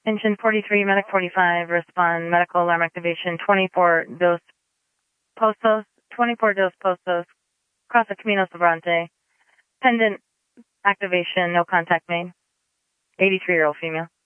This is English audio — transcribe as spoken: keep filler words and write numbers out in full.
Engine forty-three, Medic forty-five, respond, medical alarm activation, twenty-four Dos Postos, twenty-four Dos Postos, cross the Camino Sobrante, pendant activation, no contact made, eighty-three-year-old female.